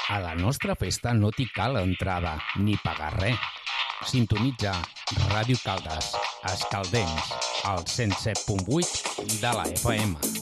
A la nostra festa no t'hi cal entrada ni pagar res. Sintonitza Ràdio Caldes, Escaldents, al 107.8 de la FM.